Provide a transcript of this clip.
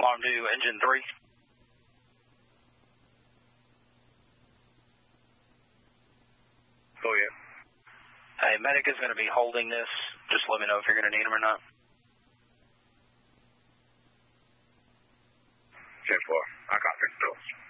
Alarm to engine 3. Go ahead. Hey, medic is going to be holding this. Just let me know if you're going to need him or not. 10-4. I got it.